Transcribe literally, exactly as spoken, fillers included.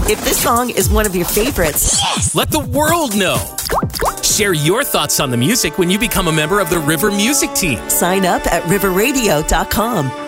If this song is one of your favorites, yes. Let the world know. Share your thoughts on the music when you become a member of the River Music Team. Sign up at river radio dot com.